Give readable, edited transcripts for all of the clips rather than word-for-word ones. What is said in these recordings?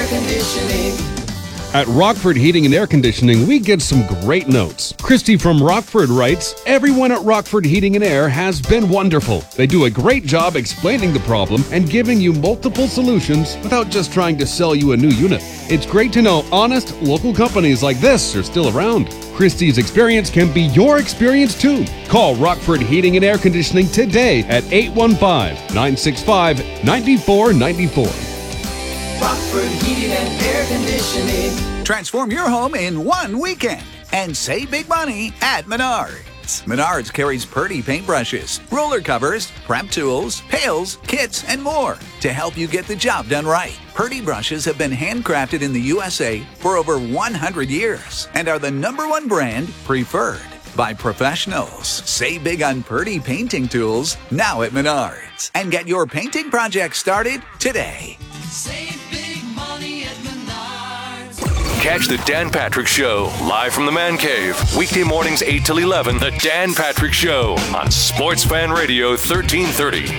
Conditioning. At Rockford Heating and Air Conditioning, we get some great notes. Christy from Rockford writes, "Everyone at Rockford Heating and Air has been wonderful. They do a great job explaining the problem and giving you multiple solutions without just trying to sell you a new unit. It's great to know honest, local companies like this are still around. Christy's experience can be your experience too. Call Rockford Heating and Air Conditioning today at 815-965-9494. Rockford Heating and Air Conditioning. Transform your home in one weekend and save big money at Menards. Menards carries Purdy paintbrushes, roller covers, prep tools, pails, kits, and more to help you get the job done right. Purdy brushes have been handcrafted in the USA for over 100 years and are the #1 brand preferred by professionals. Save big on Purdy painting tools now at Menards and get your painting project started today. Save big money at Menards. Catch the Dan Patrick Show live from the Man Cave. Weekday mornings 8 till 11. The Dan Patrick Show on Sports Fan Radio 1330.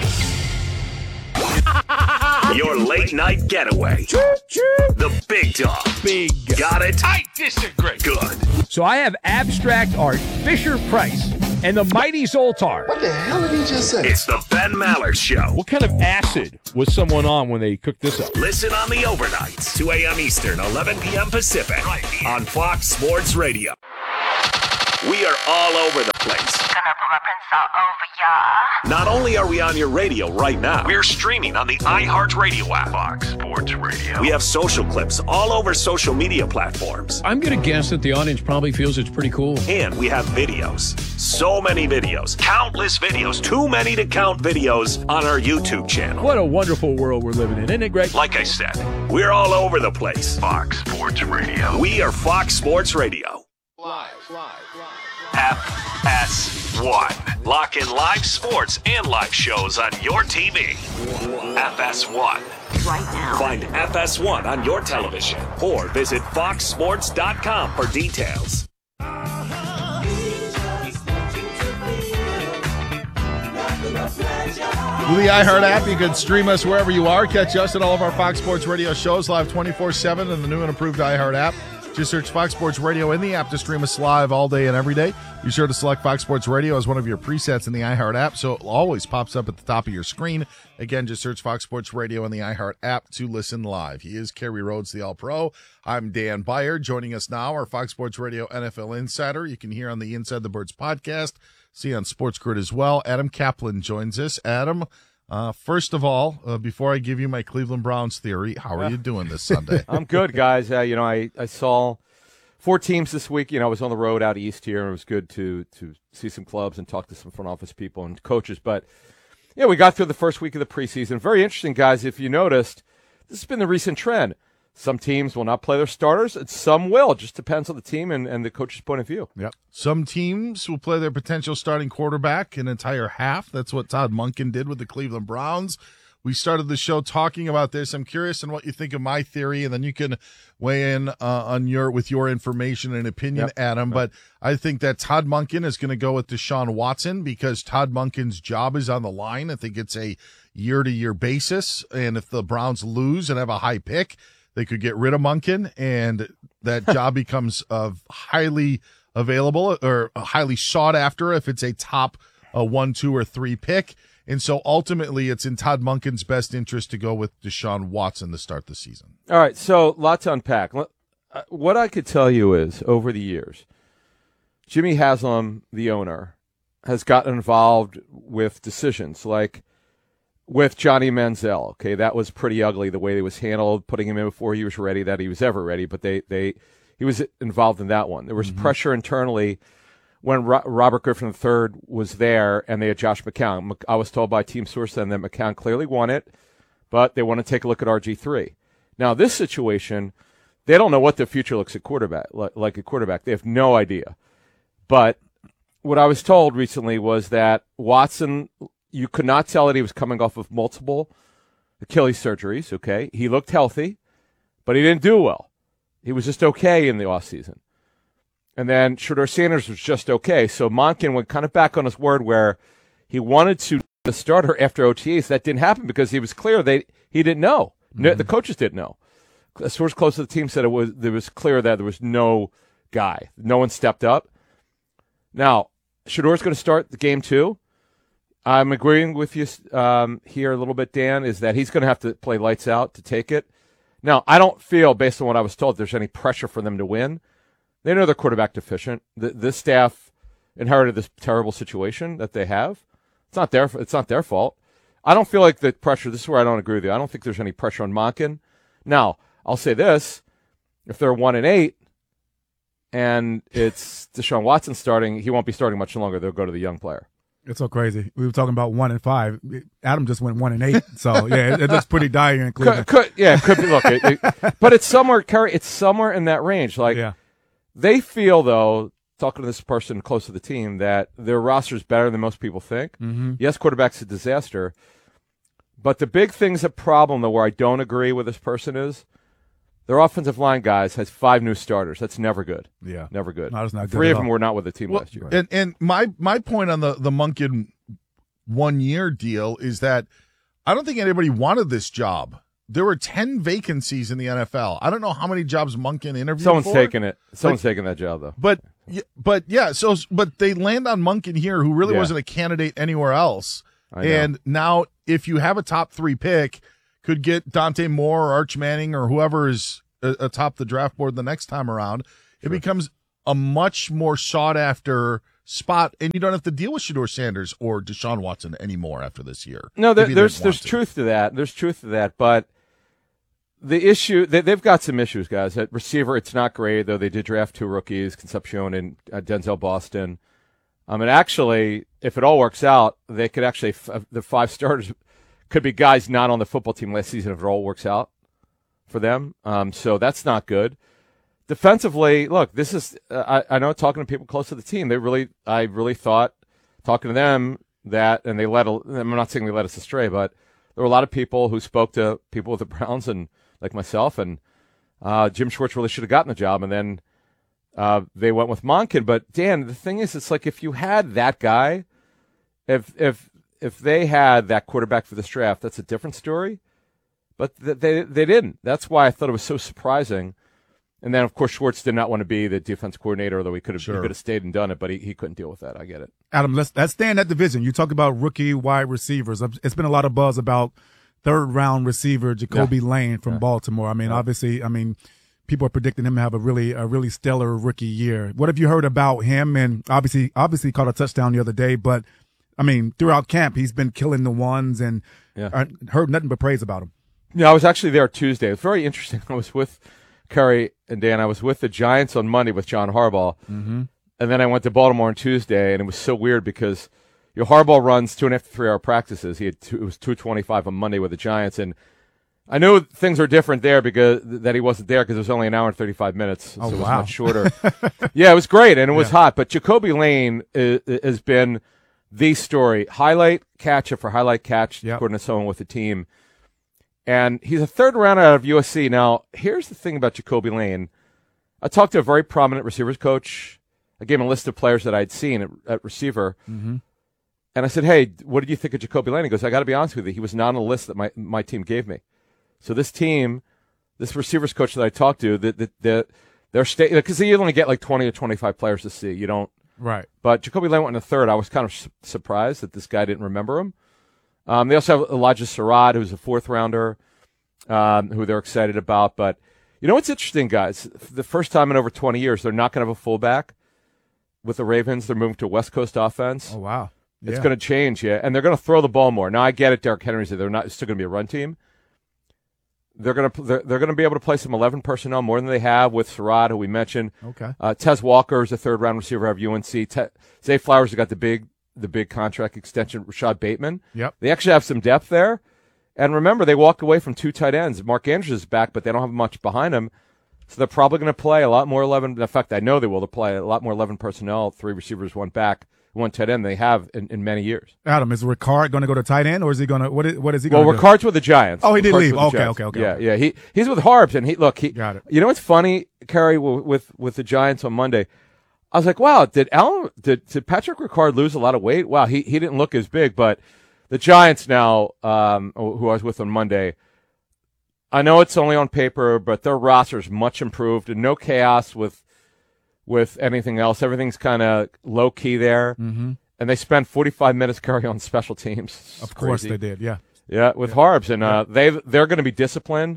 Your late night getaway. The Big Dog. Big. Got it? I disagree. Good. So I have abstract art, Fisher-Price, and the Mighty Zoltar. What the hell did he just say? It's the Ben Maller Show. What kind of acid was someone on when they cooked this up? Listen on the overnights, 2 a.m. Eastern, 11 p.m. Pacific, right here on Fox Sports Radio. We are all over the place. Gonna put my prints all over ya. Not only are we on your radio right now, we're streaming on the iHeartRadio app. Fox Sports Radio. We have social clips all over social media platforms. I'm going to guess that the audience probably feels it's pretty cool. And we have videos. So many videos. Countless videos. Too many to count videos on our YouTube channel. What a wonderful world we're living in, isn't it great? Like I said, we're all over the place. Fox Sports Radio. We are Fox Sports Radio. Live. FS1. Lock in live sports and live shows on your TV. FS1. Right now. Find FS1 on your television or visit foxsports.com for details. With the iHeart app, you can stream us wherever you are. Catch us and all of our Fox Sports Radio shows live 24/7 in the new and improved iHeart app. Just search Fox Sports Radio in the app to stream us live all day and every day. Be sure to select Fox Sports Radio as one of your presets in the iHeart app, so it always pops up at the top of your screen. Again, just search Fox Sports Radio in the iHeart app to listen live. He is Kerry Rhodes, the All-Pro. I'm Dan Beyer. Joining us now, our Fox Sports Radio NFL Insider. You can hear on the Inside the Birds podcast, see on Sports Grid as well. Adam Kaplan joins us. Adam, first of all, before I give you my Cleveland Browns theory, how are you doing this Sunday? I'm good, guys. I saw 4 teams this week. I was on the road out east here, and it was good to see some clubs and talk to some front office people and coaches. But, we got through the first week of the preseason. Very interesting, guys. If you noticed, this has been the recent trend. Some teams will not play their starters, and some will. It just depends on the team and the coach's point of view. Yep. Some teams will play their potential starting quarterback an entire half. That's what Todd Monken did with the Cleveland Browns. We started the show talking about this. I'm curious on what you think of my theory, and then you can weigh in with your information and opinion, Adam. But I think that Todd Monken is going to go with Deshaun Watson because Todd Monken's job is on the line. I think it's a year-to-year basis, and if the Browns lose and have a high pick, they could get rid of Monken, and that job becomes highly available or highly sought after if it's a top 1, 2, or 3 pick. And so ultimately it's in Todd Monken's best interest to go with Deshaun Watson to start the season. All right, so lots to unpack. What I could tell you is over the years, Jimmy Haslam, the owner, has gotten involved with decisions like with Johnny Manziel. Okay, that was pretty ugly the way it was handled, putting him in before he was ready, that he was ever ready, but he was involved in that one. There was pressure internally when Robert Griffin III was there and they had Josh McCown. I was told by team source then that McCown clearly won it, but they want to take a look at RG3. Now, this situation, they don't know what their future looks at quarterback, like a quarterback. They have no idea. But what I was told recently was that Watson, you could not tell that he was coming off of multiple Achilles surgeries, okay? He looked healthy, but he didn't do well. He was just okay in the offseason. And then Shedeur Sanders was just okay. So Monken went kind of back on his word where he wanted to be the starter after OTAs. That didn't happen because he was clear he didn't know. The coaches didn't know. A source close to the team said it was clear that there was no guy. No one stepped up. Now, Shedor's going to start the game too. I'm agreeing with you here a little bit, Dan, is that he's going to have to play lights out to take it. Now, I don't feel, based on what I was told, there's any pressure for them to win. They know they're quarterback deficient. This staff inherited this terrible situation that they have. It's not their fault. I don't feel like the pressure, this is where I don't agree with you. I don't think there's any pressure on Monken. Now, I'll say this. If they're 1-8 and it's Deshaun Watson starting, he won't be starting much longer. They'll go to the young player. It's so crazy. We were talking about 1-5. Adam just went 1-8. So yeah, it looks pretty dire in Cleveland. Could be. Look, but it's somewhere, Kerry. It's somewhere in that range. Like they feel, though, talking to this person close to the team, that their roster is better than most people think. Mm-hmm. Yes, quarterback's a disaster, but the big thing's a problem, though, where I don't agree with this person is their offensive line guys has 5 new starters. That's never good. Yeah, never good. No, that's not good 3 at of them all. were not with the team last year. And my point on the Monken 1 year deal is that I don't think anybody wanted this job. There were 10 vacancies in the NFL. I don't know how many jobs Monken interviewed Someone's for. taking it. Someone's taking that job, though. But they land on Monken here, who really wasn't a candidate anywhere else. And now, if you have a top 3 pick, could get Dante Moore or Arch Manning or whoever is atop the draft board the next time around. It becomes a much more sought after spot, and you don't have to deal with Shedeur Sanders or Deshaun Watson anymore after this year. No, there's truth to that. There's truth to that, but the issue, they've got some issues, guys. At receiver, it's not great, though they did draft 2 rookies, Concepcion and Denzel Boston. And actually, if it all works out, they could actually, the 5 starters could be guys not on the football team last season if it all works out for them. So that's not good. Defensively, look, this is, I know talking to people close to the team, I really thought, talking to them, that, and I'm not saying they led us astray, but there were a lot of people who spoke to people with the Browns and like myself, and Jim Schwartz really should have gotten the job, and then they went with Monken. But Dan, the thing is, it's like if you had that guy, if they had that quarterback for this draft, that's a different story. But they didn't. That's why I thought it was so surprising. And then, of course, Schwartz did not want to be the defense coordinator, although he could have stayed and done it, but he couldn't deal with that. I get it. Adam, let's stay in that division. You talk about rookie wide receivers. It's been a lot of buzz about third-round receiver Jacoby Lane from Baltimore. I mean, obviously, people are predicting him to have a really stellar rookie year. What have you heard about him? And obviously caught a touchdown the other day, but, throughout camp, he's been killing the ones, and I heard nothing but praise about him. Yeah, I was actually there Tuesday. It was very interesting. I was with Curry and Dan. I was with the Giants on Monday with John Harbaugh, and then I went to Baltimore on Tuesday, and it was so weird because Harbaugh runs 2.5 to 3 hour practices. It was 2:25 on Monday with the Giants, and I know things are different there because that he wasn't there because it was only an hour and 35 minutes, so it was much shorter. Yeah, it was great, and it was hot. But Jacoby Lane has been the story, highlight catch after highlight catch, according to someone with the team. And he's a 3rd rounder out of USC. Now, here's the thing about Jacoby Lane. I talked to a very prominent receivers coach. I gave him a list of players that I'd seen at receiver. Mm-hmm. And I said, hey, what did you think of Jacoby Lane? He goes, I got to be honest with you. He was not on the list that my team gave me. So this team, this receivers coach that I talked to, they're because you only get like 20 or 25 players to see. You don't. Right. But Jacoby Lane went in the 3rd. I was kind of surprised that this guy didn't remember him. They also have Elijah Surratt, who's a 4th rounder, who they're excited about. But you know what's interesting, guys? The first time in over 20 years, they're not going to have a fullback with the Ravens. They're moving to a West Coast offense. Oh, wow. It's going to change, and they're going to throw the ball more. Now, I get it. Derrick Henry's there. They're not. It's still going to be a run team. They're going to be able to play some 11 personnel more than they have with Surratt, who we mentioned. Okay. Tez Walker is a 3rd round receiver of UNC. Zay Flowers has got the big contract extension. Rashad Bateman. Yep. They actually have some depth there. And remember, they walked away from 2 tight ends. Mark Andrews is back, but they don't have much behind him. So they're probably going to play a lot more 11. In fact, I know they will. They'll play a lot more 11 personnel, 3 receivers, 1 back, 1 tight end they have in many years. Adam, is Ricard going to go to tight end, or is he going to what is he going to do? Well, Ricard's with the Giants. Oh, he did leave. Okay. Yeah. He's with Harbs, and he got it. You know what's funny, Kerry, with the Giants on Monday? I was like, wow, did Patrick Ricard lose a lot of weight? Wow, he didn't look as big, but the Giants now, who I was with on Monday, I know it's only on paper, but their roster's much improved and no chaos with anything else. Everything's kind of low key there. Mm-hmm. And they spent 45 minutes carrying on special teams. Of course they did, yeah. Yeah, with Harbs, and they're going to be disciplined.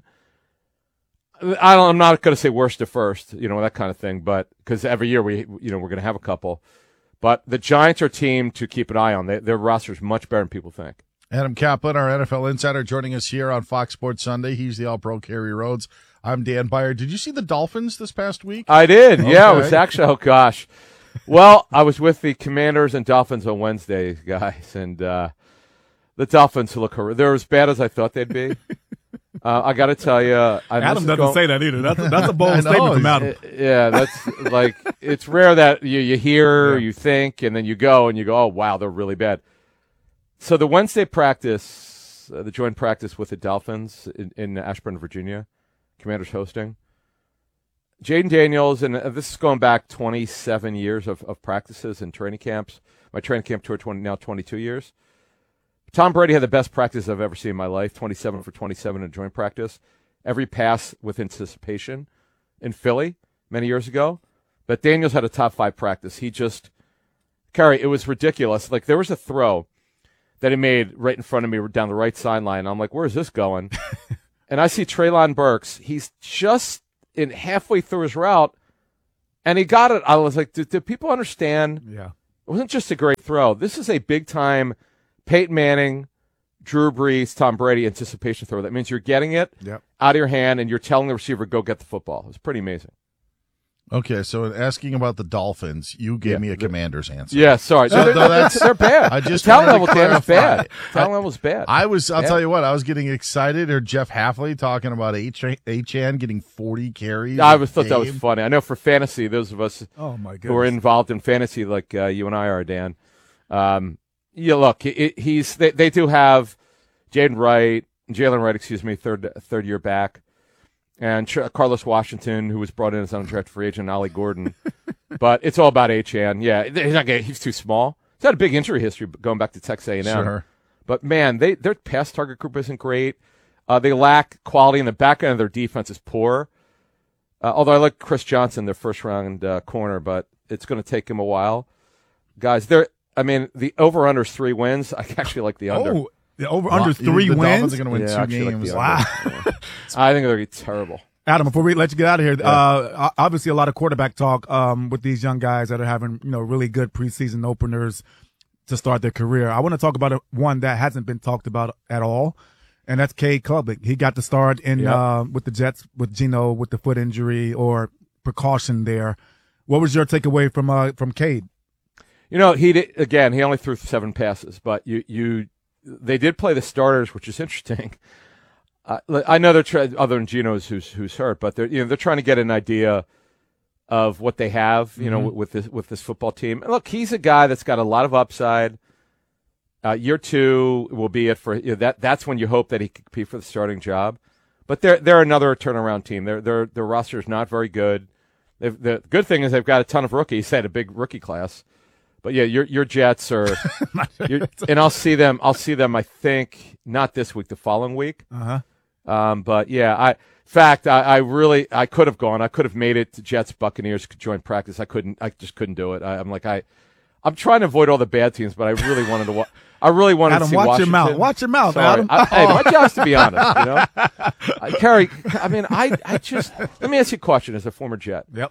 I'm not going to say worst to first, that kind of thing, but because every year we're going to have a couple. But the Giants are a team to keep an eye on. Their roster is much better than people think. Adam Kaplan, our NFL insider, joining us here on Fox Sports Sunday. He's the All-Pro Kerry Rhodes. I'm Dan Byer. Did you see the Dolphins this past week? I did. Okay. Yeah, it was actually. Oh gosh. Well, I was with the Commanders and Dolphins on Wednesday, guys, and the Dolphins look horrific. They're as bad as I thought they'd be. I got to tell you, Adam doesn't say that either. That's a bold statement from Adam. Yeah, that's like it's rare that you hear, you think, and then you go, oh wow, they're really bad. So the Wednesday practice, the joint practice with the Dolphins in Ashburn, Virginia, Commanders hosting. Jaden Daniels, and this is going back 27 years of practices and training camps. My training camp tour now 22 years. Tom Brady had the best practice I've ever seen in my life, 27 for 27 in joint practice. Every pass with anticipation in Philly many years ago. But Daniels had a top 5 practice. Kerry, it was ridiculous. Like, there was a throw that he made right in front of me down the right sideline. I'm like, where's this going? And I see Treylon Burks. He's just in halfway through his route, and he got it. I was like, do people understand? Yeah. It wasn't just a great throw. This is a big-time Peyton Manning, Drew Brees, Tom Brady anticipation throw. That means you're getting it out of your hand, and you're telling the receiver, go get the football. It's pretty amazing. Okay, so in asking about the Dolphins, you gave me a Commander's answer. Yeah, sorry. They're bad. The talent level is bad. Talent level's bad. I'll tell you what, I was getting excited. Or Jeff Hafley talking about Achane getting 40 carries. I thought that was funny. I know for fantasy, those of us who are involved in fantasy like you and I are, Dan. Look, they do have Jalen Wright, third year back. And Carlos Washington, who was brought in as an undrafted free agent, Ollie Gordon. But it's all about Achane. Yeah, he's too small. He's had a big injury history going back to Texas A&M. Sure. But, man, their pass target group isn't great. They lack quality, and the back end of their defense is poor. Although I like Chris Johnson, their first-round corner, but it's going to take him a while. Guys, the over-under is 3 wins. I actually like the under. Oh, the over-under 3 wins? The Dolphins are going to win 2 games. Wow. I think they're going to be terrible. Adam, before we let you get out of here, obviously a lot of quarterback talk with these young guys that are having really good preseason openers to start their career. I want to talk about one that hasn't been talked about at all, and that's Cade Klubnik. He got to start with the Jets with Geno with the foot injury or precaution there. What was your takeaway from Cade? He only threw 7 passes, but they did play the starters, which is interesting. I know they're other than Geno's who's hurt, but they're trying to get an idea of what they have, with this football team. And look, he's a guy that's got a lot of upside. Year 2 will be it for that's when you hope that he can compete for the starting job. But they're another turnaround team. Their roster is not very good. The good thing is they've got a ton of rookies. They had a big rookie class. But yeah, your Jets are, and I'll see them. I think not this week, the following week. But yeah, in fact, I could have gone. I could have made it to Jets Buccaneers joint practice. I couldn't. I just couldn't do it. I'm trying to avoid all the bad teams, but I really wanted to. I really wanted Adam, to see watch Washington. your mouth. Watch your mouth, Sorry. Adam. Hey, my job's to be honest. Kerry. I just let me ask you a question as a former Jet. Yep.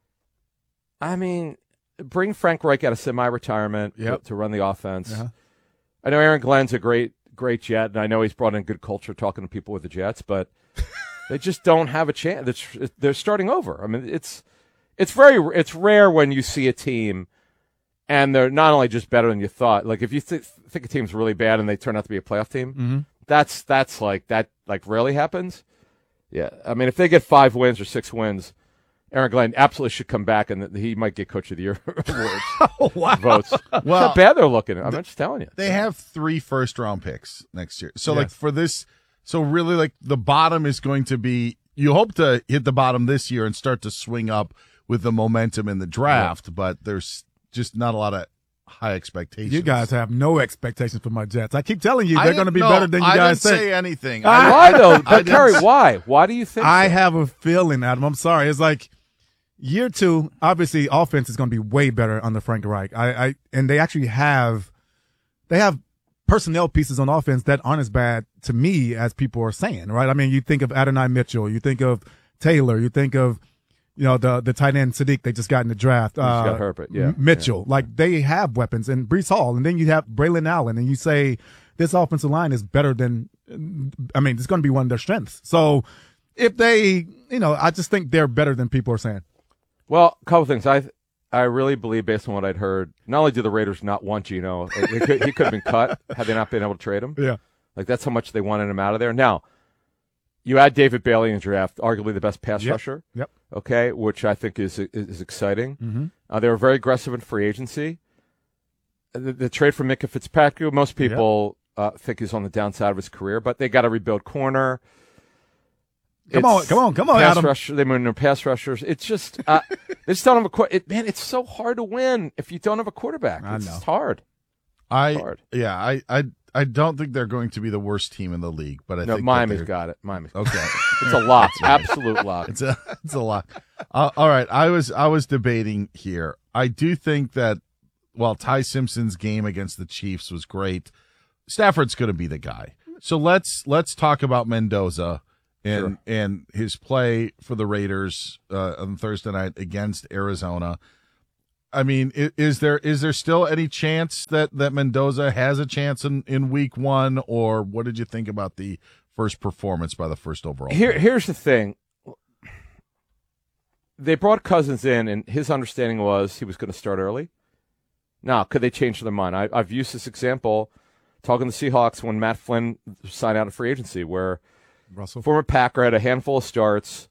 Bring Frank Reich out of semi-retirement to run the offense. I know Aaron Glenn's a great Jet, and I know he's brought in good culture talking to people with the Jets, but they just don't have a chance. They're starting over. It's rare when you see a team and they're not only just better than you thought. Like if you think a team's really bad and they turn out to be a playoff team, that's rarely happens. Yeah, if they get 5 wins or 6 wins. Aaron Glenn absolutely should come back, and he might get Coach of the Year awards votes. That's how bad they're looking. I'm just telling you. They have 3 first-round picks next year. So, for this, really, the bottom is going to be, you hope to hit the bottom this year and start to swing up with the momentum in the draft, but there's just not a lot of high expectations. You guys have no expectations for my Jets. I keep telling you they're going to be better than you I guys didn't think. say anything. Why though? But Terry, why? Why do you think? I so? have a feeling, Adam. I'm sorry. It's like year 2. Obviously, offense is going to be way better under Frank Reich. And they actually have personnel pieces on offense that aren't as bad to me as people are saying. Right? I mean, you think of Adonai Mitchell, you think of Taylor, you think of the tight end Sadiq they just got in the draft. Got Herbert, Mitchell. Yeah. Like they have weapons, and Breece Hall, and then you have Braylon Allen, and you say this offensive line is better than. I mean, it's going to be one of their strengths. So if they, I just think they're better than people are saying. Well, a couple things. I really believe, based on what I'd heard, not only do the Raiders not want Geno, he could have been cut had they not been able to trade him. Yeah, like that's how much they wanted him out of there. Now, you add David Bailey in the draft, arguably the best pass rusher. Yep. Okay, which I think is exciting. Mm-hmm. They were very aggressive in free agency. The trade for Minkah Fitzpatrick, most people think he's on the downside of his career, but they got to rebuild corner. Come on, pass Adam. Rusher, they moved pass rushers. It's just they just don't have a man. It's so hard to win if you don't have a quarterback. It's just hard. I don't think they're going to be the worst team in the league, but I think Miami's got it. Miami's okay. It's a lock, absolute lock. It's a lock. All right, I was debating here. I do think that while Ty Simpson's game against the Chiefs was great, Stafford's going to be the guy. So let's talk about Mendoza and his play for the Raiders on Thursday night against Arizona. I mean, is there still any chance that Mendoza has a chance in week 1, or what did you think about the first performance by the first overall? Here's the thing. They brought Cousins in, and his understanding was he was going to start early. Now, could they change their mind? I've used this example talking to the Seahawks when Matt Flynn signed out of free agency, where former Packer had a handful of starts.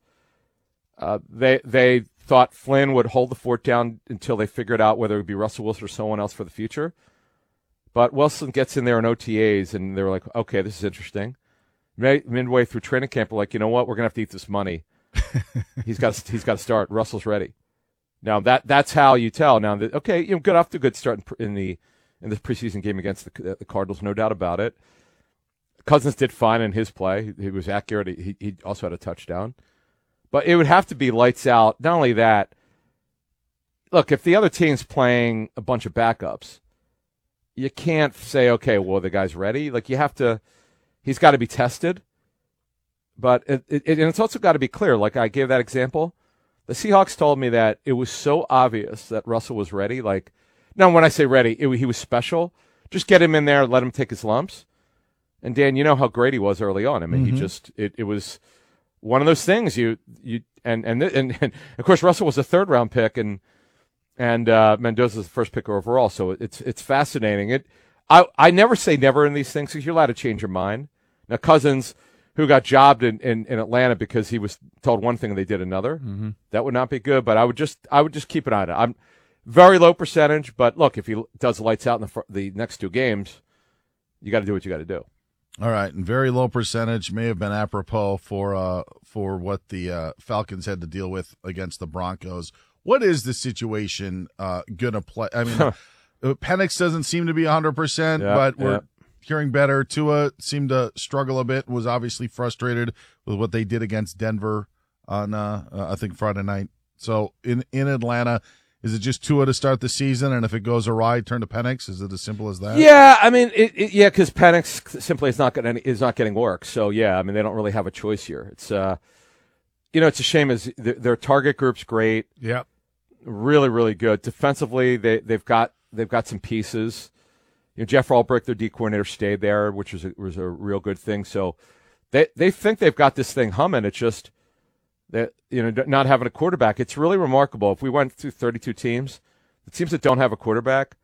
They thought Flynn would hold the fort down until they figured out whether it would be Russell Wilson or someone else for the future. But Wilson gets in there in OTAs, and they were like, okay, this is interesting. Midway through training camp, we're like, you know what? We're going to have to eat this money. He's got to start. Russell's ready. Now, that's how you tell. Now, okay, good off to a good start in the preseason game against the Cardinals, no doubt about it. Cousins did fine in his play. He was accurate. He also had a touchdown. But it would have to be lights out. Not only that, look, if the other team's playing a bunch of backups, you can't say, okay, well, the guy's ready. Like, he's got to be tested. But and it's also got to be clear. Like I gave that example. The Seahawks told me that it was so obvious that Russell was ready. Like, now when I say ready, he was special. Just get him in there, let him take his lumps. And Dan, you know how great he was early on. I mean, he just it was one of those things. And of course Russell was a 3rd round pick, and Mendoza's the first pick overall. So it's fascinating. I never say never in these things because you're allowed to change your mind. Now Cousins, who got jobbed in Atlanta because he was told one thing and they did another, that would not be good. But I would just keep an eye on it. I'm very low percentage, but look, if he does lights out in the next 2 games, you got to do what you got to do. All right, and very low percentage may have been apropos for what the Falcons had to deal with against the Broncos. What is the situation going to play? I mean, Penix doesn't seem to be 100%, but we're hearing better. Tua seemed to struggle a bit, was obviously frustrated with what they did against Denver on, I think, Friday night. So in Atlanta, is it just Tua to start the season, and if it goes awry, turn to Penix? Is it as simple as that? Yeah, I mean, because Penix simply is not getting work. So yeah, I mean, they don't really have a choice here. It's it's a shame. Is their target group's great? Yeah, really, really good defensively. They've got some pieces. Jeff Albrecht, their D coordinator, stayed there, which was a real good thing. So they think they've got this thing humming. It's just that not having a quarterback. It's really remarkable. If we went through 32 teams, the teams that don't have a quarterback,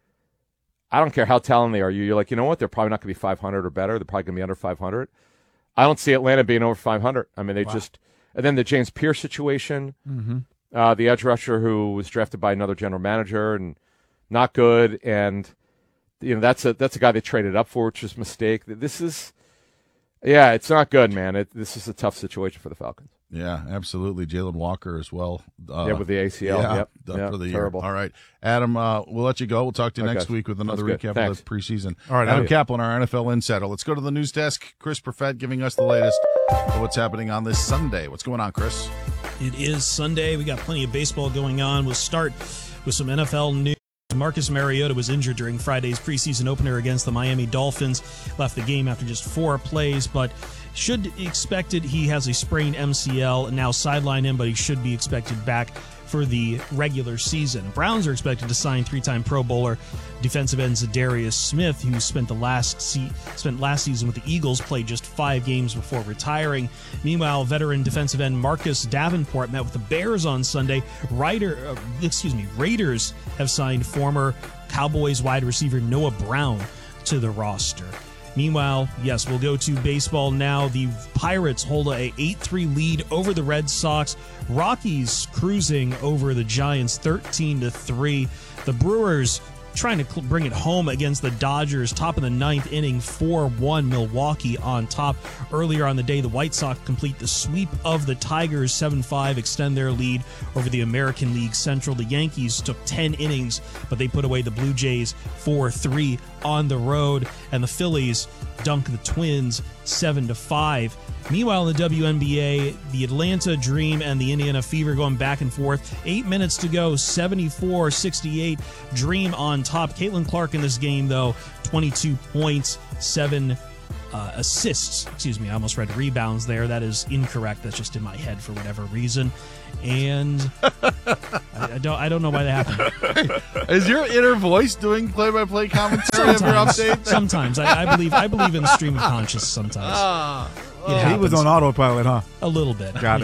I don't care how talented they are. You're like, you know what? They're probably not going to be 500 or better. They're probably going to be under 500. I don't see Atlanta being over 500. I mean, and then the James Pierce situation, the edge rusher who was drafted by another general manager and not good, and that's a guy they traded up for, which is a mistake. This is, it's not good, man. This is a tough situation for the Falcons. Yeah, absolutely. Jalen Walker as well. With the ACL. Yeah, Yep. done for the terrible. year. All right, Adam, we'll let you go. We'll talk to you Okay. next week with another That's recap good. of the preseason. All right, Adam Adam. Kaplan, our NFL insider. Let's go to the news desk. Chris Perfett giving us the latest of what's happening on this Sunday. What's going on, Chris? It is Sunday. We got plenty of baseball going on. We'll start with some NFL news. Marcus Mariota was injured during Friday's preseason opener against the Miami Dolphins. Left the game after just 4 plays, but should expected. He has a sprained MCL and now sideline him, but he should be expected back for the regular season. Browns are expected to sign 3-time Pro Bowler defensive end Zadarius Smith, who spent last season with the Eagles, played just 5 games before retiring. Meanwhile, veteran defensive end Marcus Davenport met with the Bears on Sunday. Raiders have signed former Cowboys wide receiver Noah Brown to the roster. Meanwhile, yes, we'll go to baseball now. The Pirates hold a 8-3 lead over the Red Sox. Rockies cruising over the Giants 13-3. The Brewers trying to bring it home against the Dodgers. Top of the 9th inning, 4-1, Milwaukee on top. Earlier on the day, the White Sox complete the sweep of the Tigers, 7-5, extend their lead over the American League Central. The Yankees took 10 innings, but they put away the Blue Jays 4-3 on the road, and the Phillies dunk the Twins 7-5. Meanwhile, in the WNBA, the Atlanta Dream and the Indiana Fever going back and forth. 8 minutes to go, 74-68. Dream on top. Caitlin Clark in this game, though, 22 points, 7 assists. Excuse me, I almost read rebounds there. That is incorrect. That's just in my head for whatever reason. And I don't know why that happened. Is your inner voice doing play-by-play commentary of your update? Sometimes. I believe in the stream of conscious sometimes. He was on autopilot, huh? A little bit. Got it.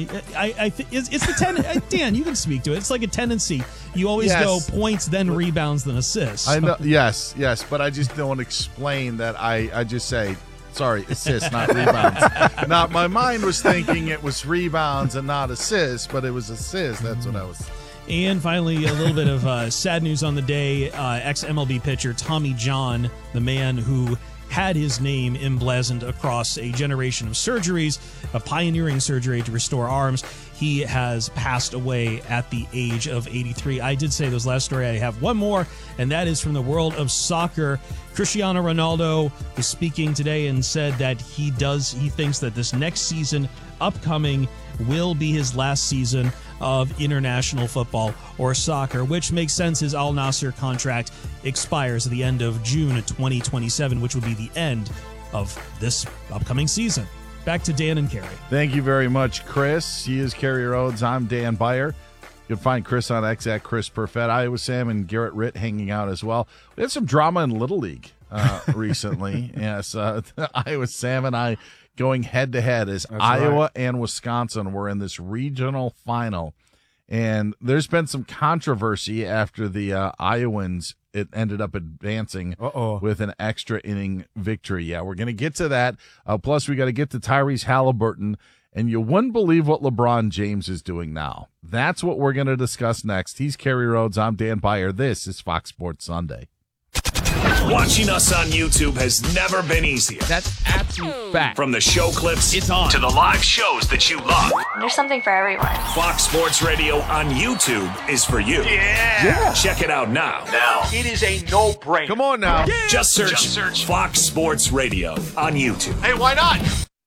It's the tendency. Dan, you can speak to it. It's like a tendency. You always go points, then rebounds, then assists. I know. Yes, but I just don't explain that. I just say, sorry, assists, not rebounds. Now, my mind was thinking it was rebounds and not assists, but it was assists. That's what I was. And finally, a little bit of sad news on the day. Ex-MLB pitcher Tommy John, the man who had his name emblazoned across a generation of surgeries, a pioneering surgery to restore arms. He has passed away at the age of 83. I did say those last story. I have one more, and that is from the world of soccer. Cristiano Ronaldo was speaking today and said that he thinks that this next season upcoming will be his last season of international football or soccer, which makes sense. His Al Nassr contract expires at the end of June 2027, which would be the end of this upcoming season. Back to Dan and Carrie. Thank you very much, Chris. He is Carrie Rhodes. I'm Dan Beyer. You can find Chris on X at Chris Perfett. Iowa Sam and Garrett Ritt hanging out as well. We had some drama in Little League recently. Yes, Iowa Sam and I going head-to-head as Iowa and Wisconsin were in this regional final. And there's been some controversy after the Iowans it ended up advancing with an extra inning victory. Yeah, we're going to get to that. Plus, we got to get to Tyrese Halliburton. And you wouldn't believe what LeBron James is doing now. That's what we're going to discuss next. He's Carrie Rhodes. I'm Dan Beyer. This is Fox Sports Sunday. Watching us on YouTube has never been easier. That's absolute fact. From the show clips It's on. to the live shows that you love. There's something for everyone. Fox Sports Radio on YouTube is for you. Yeah. Check it out now. It is a no-brainer. Come on now. Yeah. Just search Fox Sports Radio on YouTube. Hey, why not?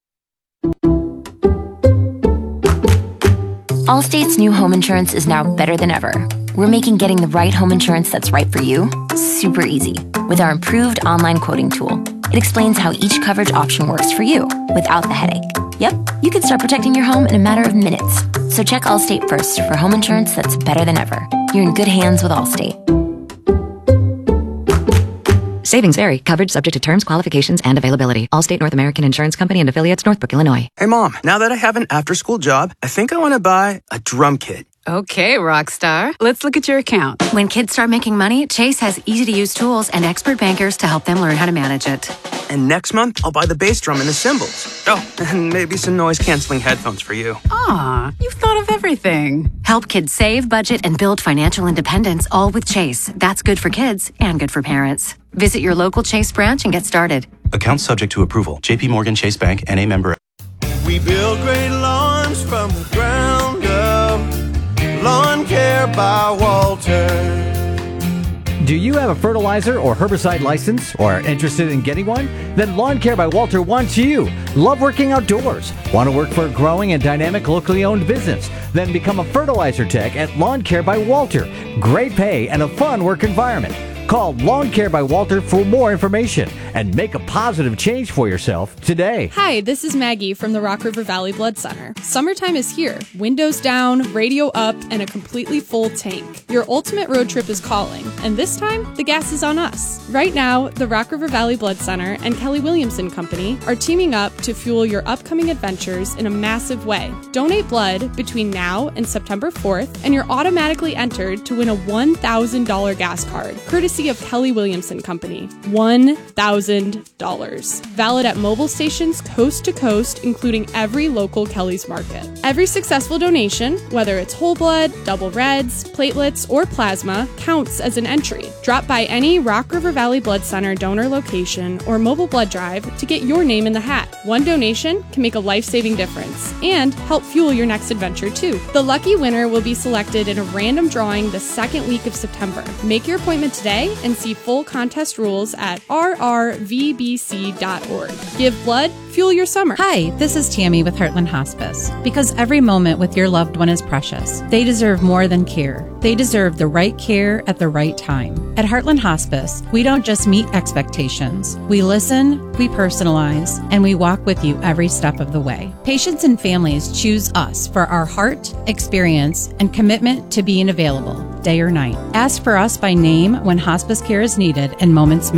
Allstate's new home insurance is now better than ever. We're making getting the right home insurance that's right for you super easy with our improved online quoting tool. It explains how each coverage option works for you without the headache. Yep, you can start protecting your home in a matter of minutes. So check Allstate first for home insurance that's better than ever. You're in good hands with Allstate. Savings vary. Coverage subject to terms, qualifications, and availability. Allstate North American Insurance Company and affiliates, Northbrook, Illinois. Hey, Mom, now that I have an after-school job, I think I want to buy a drum kit. Okay, Rockstar. Let's look at your account. When kids start making money, Chase has easy-to-use tools and expert bankers to help them learn how to manage it. And next month, I'll buy the bass drum and the cymbals. Oh, and maybe some noise-canceling headphones for you. Aw, you've thought of everything. Help kids save, budget, and build financial independence, all with Chase. That's good for kids and good for parents. Visit your local Chase branch and get started. Account subject to approval. JP Morgan Chase Bank, N.A. member. We build great lawns from Do you have a fertilizer or herbicide license or are interested in getting one? Then Lawn Care by Walter wants you. Love working outdoors? Want to work for a growing and dynamic locally owned business? Then become a fertilizer tech at Lawn Care by Walter. Great pay and a fun work environment. Call Lawn Care by Walter for more information and make a positive change for yourself today. Hi, this is Maggie from the Rock River Valley Blood Center. Summertime is here. Windows down, radio up, and a completely full tank. Your ultimate road trip is calling, and this time, the gas is on us. Right now, the Rock River Valley Blood Center and Kelly Williamson Company are teaming up to fuel your upcoming adventures in a massive way. Donate blood between now and September 4th, and you're automatically entered to win a $1,000 gas card, courtesy of Kelly Williamson Company. $1,000. Valid at mobile stations coast to coast, including every local Kelly's Market. Every successful donation, whether it's whole blood, double reds, platelets, or plasma, counts as an entry. Drop by any Rock River Valley Blood Center donor location or mobile blood drive to get your name in the hat. One donation can make a life-saving difference and help fuel your next adventure too. The lucky winner will be selected in a random drawing the second week of September. Make your appointment today and see full contest rules at rrvbc.org. Give blood, fuel your summer. Hi, this is Tammy with Heartland Hospice. Because every moment with your loved one is precious, they deserve more than care. They deserve the right care at the right time. At Heartland Hospice, we don't just meet expectations. We listen, we personalize, and we walk with you every step of the way. Patients and families choose us for our heart, experience, and commitment to being available, day or night. Ask for us by name when hospice care is needed and moments